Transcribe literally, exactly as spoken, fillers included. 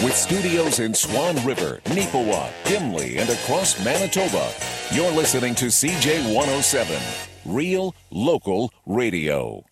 With studios in Swan River, Neepawa, Gimli, and across Manitoba, you're listening to C J one oh seven, Real Local Radio.